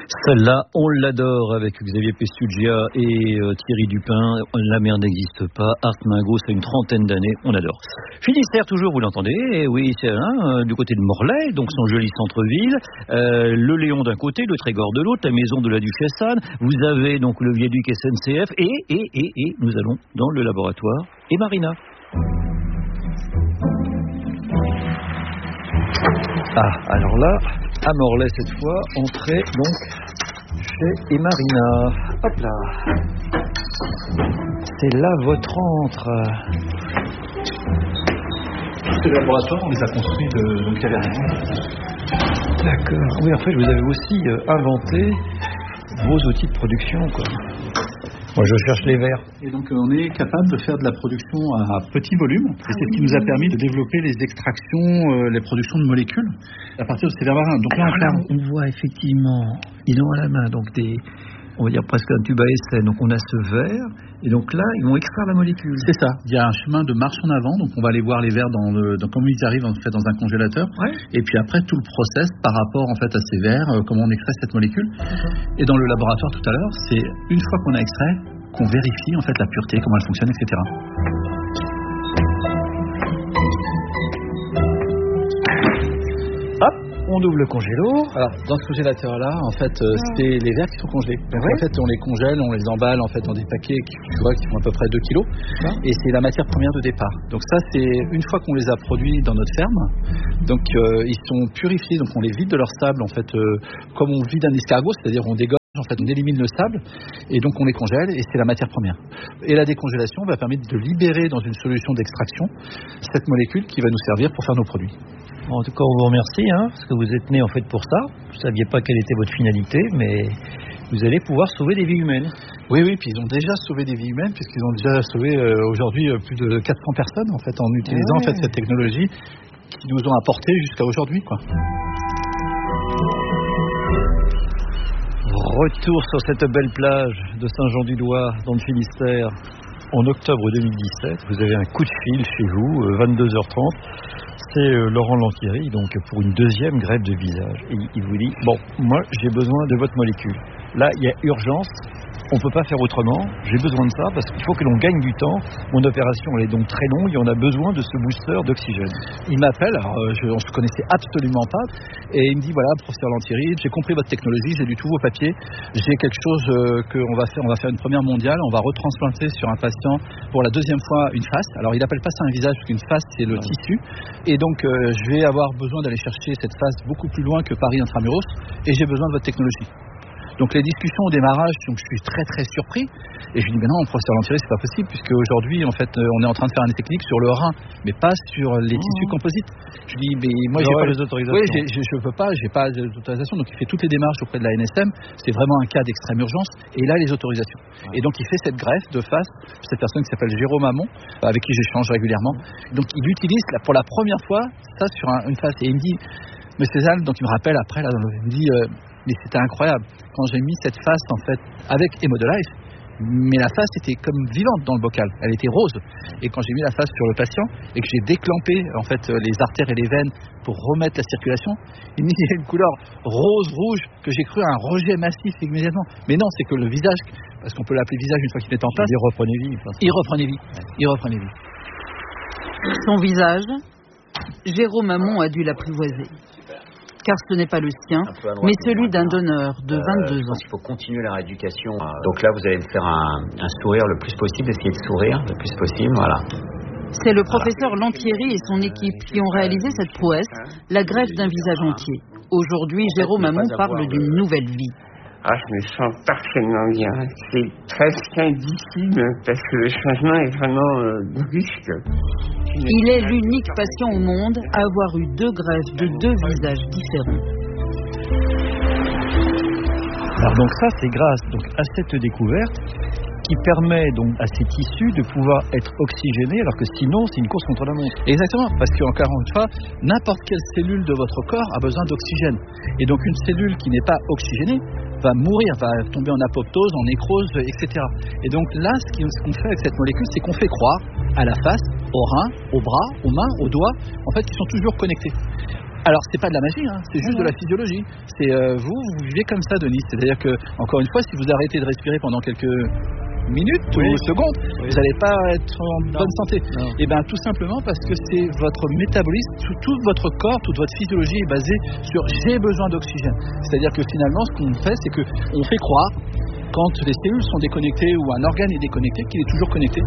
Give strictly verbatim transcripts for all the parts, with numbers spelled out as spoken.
Celle-là, on l'adore avec Xavier Pestugia et euh, Thierry Dupin. La mer n'existe pas. Art Mingo, c'est une trentaine d'années. On adore. Finistère, toujours, vous l'entendez. Et oui, c'est hein, du côté de Morlaix, donc son joli centre-ville. Euh, le Léon d'un côté, le Trégor de l'autre, la maison de la Duchesse Anne. Vous avez donc le viaduc S N C F. Et, et, et, et, nous allons dans le laboratoire. Et Marina. Ah, alors là, à Morlaix cette fois, entrée donc chez Emarina. Hop là. C'est là votre entre. Ces laboratoires, on les a construits de, donc il y avait rien. D'accord. Oui, en fait, vous avez aussi euh, inventé vos outils de production, quoi. Moi, je cherche les verres. Et donc, on est capable de faire de la production à petit volume. Et c'est ce qui nous a permis de développer les extractions, euh, les productions de molécules à partir de ces vers marins. Donc là, là, on voit effectivement, ils ont à la main donc des, on va dire presque un tube à essai. Donc, on a ce verre. Et donc là, ils vont extraire la molécule. C'est ça. Il y a un chemin de marche en avant. Donc, on va aller voir les verres dans le, dans comment ils arrivent en fait dans un congélateur. Ouais. Et puis après, tout le process par rapport en fait à ces verres, euh, comment on extrait cette molécule. Et dans le laboratoire tout à l'heure, c'est une fois qu'on a extrait, qu'on vérifie en fait la pureté, comment elle fonctionne, et cetera. Hop, on ouvre le congélo. Alors, dans ce congélateur-là, en fait, euh, c'est les verres qui sont congelés. Donc, ouais. En fait, on les congèle, on les emballe en fait dans des paquets qui, tu vois, qui font à peu près deux kilos. Ouais. Et c'est la matière première de départ. Donc ça, c'est une fois qu'on les a produits dans notre ferme. Donc, euh, ils sont purifiés. Donc, on les vide de leur sable, en fait, euh, comme on vide un escargot, c'est-à-dire on dégomme. En fait, on élimine le sable et donc on les congèle et c'est la matière première. Et la décongélation va permettre de libérer dans une solution d'extraction cette molécule qui va nous servir pour faire nos produits. En tout cas, on vous remercie hein, parce que vous êtes né en fait pour ça. Vous ne saviez pas quelle était votre finalité, mais vous allez pouvoir sauver des vies humaines. Oui, oui, puis ils ont déjà sauvé des vies humaines puisqu'ils ont déjà sauvé euh, aujourd'hui euh, plus de quatre cents personnes en fait en utilisant ouais. en fait cette technologie qui nous ont apporté jusqu'à aujourd'hui, quoi. Retour sur cette belle plage de Saint-Jean-du-Doigt dans le Finistère en octobre deux mille dix-sept. Vous avez un coup de fil chez vous, euh, vingt-deux heures trente. C'est euh, Laurent Lantieri, donc pour une deuxième greffe de visage. Et il vous dit, bon, moi j'ai besoin de votre molécule. Là, il y a urgence. On ne peut pas faire autrement, j'ai besoin de ça parce qu'il faut que l'on gagne du temps. Mon opération elle est donc très longue et on a besoin de ce booster d'oxygène. Il m'appelle, alors euh, je, on ne se connaissait absolument pas, et il me dit voilà, professeur Lantieri, j'ai compris votre technologie, j'ai lu tous vos papiers, j'ai quelque chose euh, qu'on va faire, on va faire une première mondiale, on va retransplanter sur un patient pour la deuxième fois une face. Alors il n'appelle pas ça un visage parce qu'une face c'est le ouais. tissu, et donc euh, je vais avoir besoin d'aller chercher cette face beaucoup plus loin que Paris intramuros, et j'ai besoin de votre technologie. Donc les discussions au démarrage, donc je suis très très surpris et je lui dis mais non, professeur Lantieri, c'est pas possible puisque aujourd'hui en fait on est en train de faire un essai clinique sur le rein, mais pas sur les mmh. tissus composites. Je lui dis mais moi j'ai pas les autorisations. Oui, j'ai, je, je peux pas, j'ai pas d'autorisation. Donc il fait toutes les démarches auprès de la N S M. C'est vraiment un cas d'extrême urgence et il a les autorisations. Ouais. Et donc il fait cette greffe de face. Cette personne qui s'appelle Jérôme Hamon, avec qui j'échange régulièrement. Donc il utilise là, pour la première fois ça sur un, une face et il me dit Monsieur Zal, donc il me rappelle après là, il me dit euh, mais c'était incroyable quand j'ai mis cette face en fait avec Hémodelife, mais la face était comme vivante dans le bocal, elle était rose. Et quand j'ai mis la face sur le patient et que j'ai déclampé en fait les artères et les veines pour remettre la circulation, il me dit il y a une couleur rose rouge que j'ai cru un rejet massif immédiatement. Mais non, c'est que le visage, parce qu'on peut l'appeler visage une fois qu'il est en place, il reprenait vie. Il reprenait vie. Il reprenait vie. Son visage, Jérôme Hamon a dû l'apprivoiser. Car ce n'est pas le sien, mais celui d'un donneur de vingt-deux euh, ans. Il faut continuer la rééducation. Donc là, vous allez me faire un, un sourire le plus possible, essayer de sourire le plus possible, voilà. C'est le professeur voilà. Lantieri et son équipe qui ont réalisé cette prouesse, la greffe d'un visage entier. Aujourd'hui, Jérôme Hamon parle d'une nouvelle vie. Ah, je me sens parfaitement bien. C'est presque indicible parce que le changement est vraiment euh, brusque. Il est l'unique patient au monde à avoir eu deux greffes de deux visages différents. Alors donc ça, c'est grâce donc, à cette découverte qui permet donc à ces tissus de pouvoir être oxygénés, alors que sinon c'est une course contre la montre. Exactement, parce qu'encore une fois, n'importe quelle cellule de votre corps a besoin d'oxygène. Et donc une cellule qui n'est pas oxygénée va mourir, va tomber en apoptose, en nécrose, et cetera. Et donc là, ce qu'on fait avec cette molécule, c'est qu'on fait croire à la face, aux reins, aux bras, aux mains, aux doigts, en fait, qui sont toujours connectés. Alors c'est pas de la magie, hein, c'est juste mmh. de la physiologie. C'est euh, vous, vous vivez comme ça, Denis. C'est-à-dire que encore une fois, si vous arrêtez de respirer pendant quelques minutes oui. ou secondes, oui. vous n'allez pas être en non. bonne santé. Non. Et bien tout simplement parce que c'est votre métabolisme, tout, tout votre corps, toute votre physiologie est basée sur j'ai besoin d'oxygène. C'est-à-dire que finalement, ce qu'on fait, c'est que on fait croire quand les cellules sont déconnectées ou un organe est déconnecté qu'il est toujours connecté.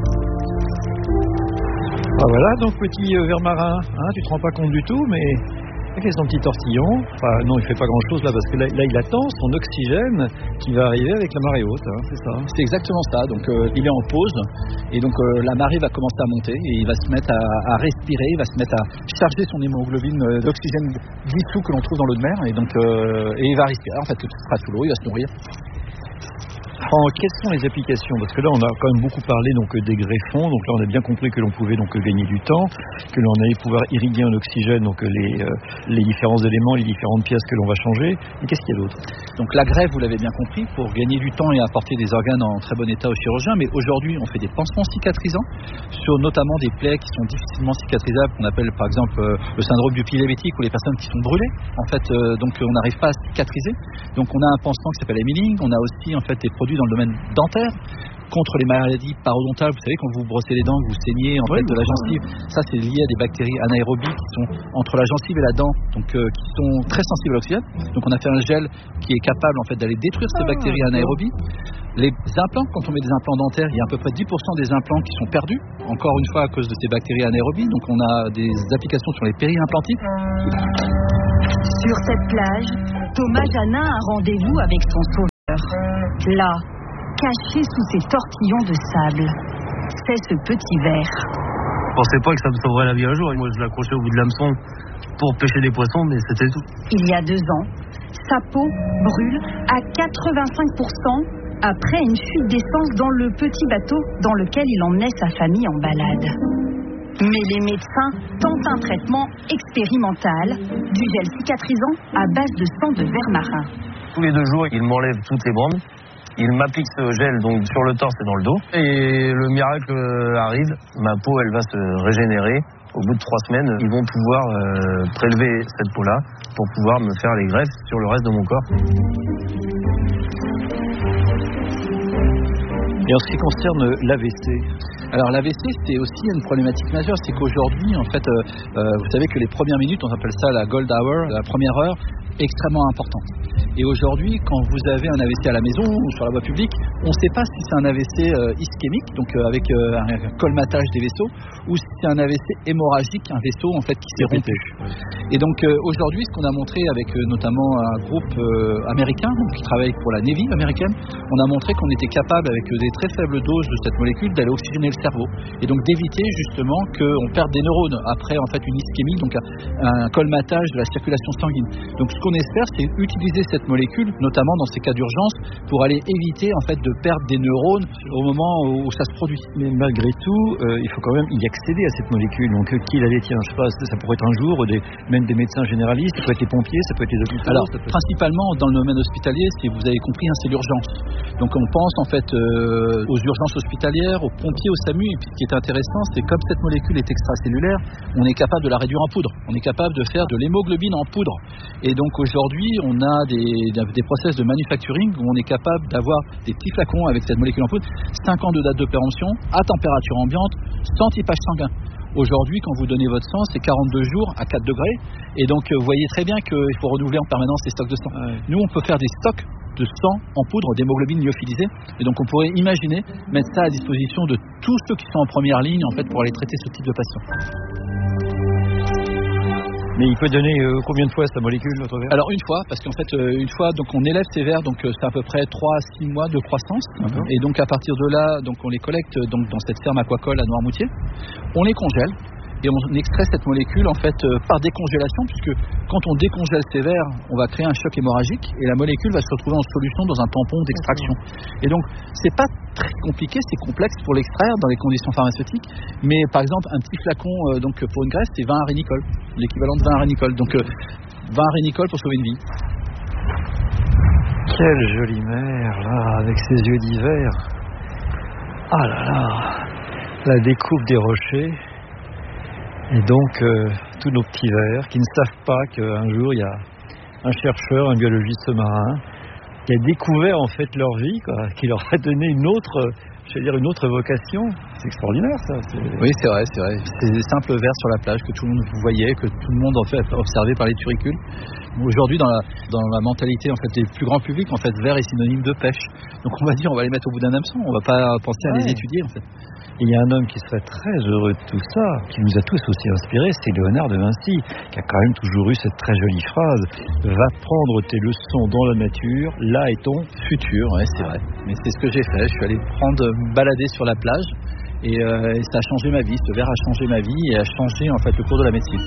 Ah voilà, donc petit euh, ver marin, hein, tu te rends pas compte du tout, mais il fait son petit tortillon. Enfin non, il fait pas grand chose là parce que là, là il attend son oxygène qui va arriver avec la marée haute, hein, c'est ça. C'est exactement ça. Donc euh, il est en pause et donc euh, la marée va commencer à monter et il va se mettre à, à respirer, il va se mettre à charger son hémoglobine euh, d'oxygène dissous que l'on trouve dans l'eau de mer et donc euh, et il va respirer. En fait, il sera sous l'eau, il va se nourrir. Franck, quelles sont les applications? Parce que là, on a quand même beaucoup parlé donc, des greffons. Donc là, on a bien compris que l'on pouvait donc, gagner du temps, que l'on allait pouvoir irriguer en oxygène donc, les, euh, les différents éléments, les différentes pièces que l'on va changer. Et qu'est-ce qu'il y a d'autre? Donc la greffe, vous l'avez bien compris, pour gagner du temps et apporter des organes en très bon état aux chirurgiens. Mais aujourd'hui, on fait des pansements cicatrisants sur notamment des plaies qui sont difficilement cicatrisables, qu'on appelle par exemple euh, le syndrome du pied diabétique ou les personnes qui sont brûlées. En fait, euh, donc on n'arrive pas à cicatriser. Donc on a un pansement qui s'appelle Emiling. On a aussi en fait des produits dans le domaine dentaire contre les maladies parodontales. Vous savez, quand vous brossez les dents, vous saignez en oui, fait de la gencive. Ça, c'est lié à des bactéries anaérobies qui sont entre la gencive et la dent, donc euh, qui sont très sensibles à l'oxygène. Donc, on a fait un gel qui est capable en fait d'aller détruire ces bactéries anaérobies. Les implants, quand on met des implants dentaires, il y a à peu près dix pour cent des implants qui sont perdus, encore une fois à cause de ces bactéries anaérobies. Donc, on a des applications sur les périimplantites. Sur cette plage, Thomas Janin a rendez-vous avec son sauveur. Là, caché sous ces tortillons de sable, c'est ce petit ver. Je pensais pas que ça me sauverait la vie un jour. Moi, je l'accrochais au bout de l'hameçon pour pêcher des poissons, mais c'était tout. Il y a deux ans, sa peau brûle à quatre-vingt-cinq pour cent après une fuite d'essence dans le petit bateau dans lequel il emmenait sa famille en balade. Mais les médecins tentent un traitement expérimental, du gel cicatrisant à base de sang de ver marin. Tous les deux jours, il m'enlève toutes les bandes. Il m'applique ce gel donc sur le torse et dans le dos. Et le miracle arrive, ma peau elle va se régénérer. Au bout de trois semaines, ils vont pouvoir euh, prélever cette peau-là pour pouvoir me faire les greffes sur le reste de mon corps. Et en ce qui concerne l'A V C? Alors l'A V C, c'est aussi une problématique majeure, c'est qu'aujourd'hui, en fait, euh, euh, vous savez que les premières minutes, on appelle ça la gold hour, la première heure, extrêmement importante. Et aujourd'hui, quand vous avez un A V C à la maison ou sur la voie publique, on ne sait pas si c'est un A V C euh, ischémique, donc euh, avec euh, un colmatage des vaisseaux, ou si c'est un A V C hémorragique, un vaisseau en fait qui s'est rompu. Et donc euh, aujourd'hui, ce qu'on a montré avec euh, notamment un groupe euh, américain donc, qui travaille pour la Navy américaine, on a montré qu'on était capable avec euh, des très faibles doses de cette molécule d'aller oxygéner le cerveau et donc d'éviter justement qu'on perde des neurones après en fait une ischémie, donc un, un colmatage de la circulation sanguine. Donc ce qu'on espère, c'est utiliser cette molécule, notamment dans ces cas d'urgence, pour aller éviter en fait de perdre des neurones au moment où ça se produit. Mais malgré tout, euh, il faut quand même y accéder à cette molécule. Donc euh, qui la détient? Je sais pas, ça pourrait être un jour des, même des médecins généralistes, ça peut être les pompiers, ça peut être les hôpitaux. Alors, ça peut... principalement dans le domaine hospitalier, si vous avez compris, hein, c'est l'urgence. Donc on pense en fait euh, aux urgences hospitalières, aux pompiers, au SAMU. Et puis ce qui est intéressant, c'est comme cette molécule est extracellulaire, on est capable de la réduire en poudre. On est capable de faire de l'hémoglobine en poudre. Et donc aujourd'hui, on a des, des process de manufacturing où on est capable d'avoir des petits flacons avec cette molécule en poudre, cinq ans de date de péremption, à température ambiante, sans typage sanguin. Aujourd'hui, quand vous donnez votre sang, c'est quarante-deux jours à quatre degrés. Et donc, vous voyez très bien qu'il faut renouveler en permanence les stocks de sang. Ouais. Nous, on peut faire des stocks de sang en poudre, d'hémoglobine lyophilisée. Et donc, on pourrait imaginer mettre ça à disposition de tous ceux qui sont en première ligne, en fait, pour aller traiter ce type de patients. Mais il peut donner euh, combien de fois cette molécule, notre ver? Alors une fois, parce qu'en fait euh, une fois donc on élève ces vers, donc euh, c'est à peu près trois à six mois de croissance. D'accord. Et donc à partir de là, donc on les collecte donc dans cette ferme aquacole à Noirmoutier, on les congèle et on extrait cette molécule en fait euh, par décongélation, puisque quand on décongèle ces vers, on va créer un choc hémorragique et la molécule va se retrouver en solution dans un tampon d'extraction. Et donc c'est pas très compliqué, c'est complexe pour l'extraire dans les conditions pharmaceutiques, mais par exemple un petit flacon euh, donc pour une graisse, c'est vingt arénicols, l'équivalent de vingt arénicols, donc euh, vingt arénicols pour sauver une vie. Quelle jolie mer là, avec ses yeux d'hiver. Ah là là, la découpe des rochers. Et donc, euh, tous nos petits vers, qui ne savent pas qu'un jour il y a un chercheur, un biologiste marin, qui a découvert en fait leur vie, quoi, qui leur a donné une autre, je vais dire une autre vocation. C'est extraordinaire, ça. C'est... Oui, c'est vrai, c'est vrai. C'est des simples vers sur la plage que tout le monde voyait, que tout le monde en fait observait par les turicules. Aujourd'hui, dans la, dans la mentalité en fait des plus grands publics, en fait, vers est synonyme de pêche. Donc on va dire, on va les mettre au bout d'un hameçon. On va pas penser à ouais. les étudier, en fait. Il y a un homme qui serait très heureux de tout ça, qui nous a tous aussi inspirés, c'est Léonard de Vinci, qui a quand même toujours eu cette très jolie phrase « Va prendre tes leçons dans la nature, là est ton futur ». Ouais, c'est vrai. Mais c'est ce que j'ai fait. Je suis allé prendre, me balader sur la plage et, euh, et ça a changé ma vie. Ce verre a changé ma vie et a changé en fait le cours de la médecine.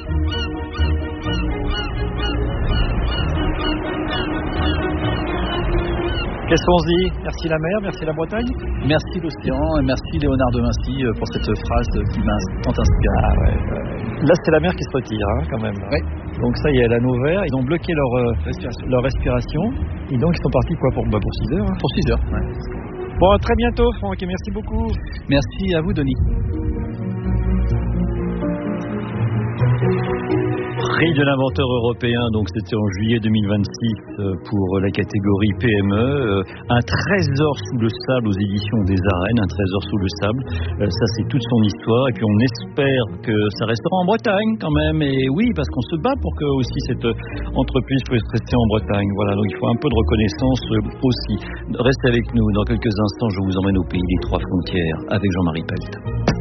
Qu'est-ce qu'on se dit? Merci la mer, merci la Bretagne. Merci l'océan et merci Léonard de Vinci pour cette phrase qui m'a tant inspiré. Ah ouais, ouais. Là, c'est la mer qui se retire, hein, quand même. Oui. Donc ça y est, l'anneau vert, ils ont bloqué leur, euh, respiration. leur respiration. Et donc, ils sont partis quoi pour, bah, pour six heures. Hein. Pour six heures, ouais. Bon, à très bientôt, Franck, et merci beaucoup. Merci à vous, Denis. Prix de l'inventeur européen, donc c'était en juillet deux mille vingt-six pour la catégorie P M E. Un trésor sous le sable aux éditions des Arènes, un trésor sous le sable. Ça, c'est toute son histoire. Et puis on espère que ça restera en Bretagne quand même. Et oui, parce qu'on se bat pour que aussi cette entreprise puisse rester en Bretagne. Voilà, donc il faut un peu de reconnaissance aussi. Restez avec nous. Dans quelques instants, je vous emmène au pays des Trois Frontières avec Jean-Marie Pelt.